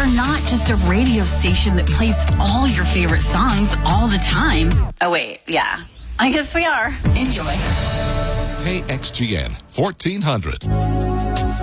are not just a radio station that plays all your favorite songs all the time. Oh, wait, yeah. I guess we are. Enjoy. KXGN 1400.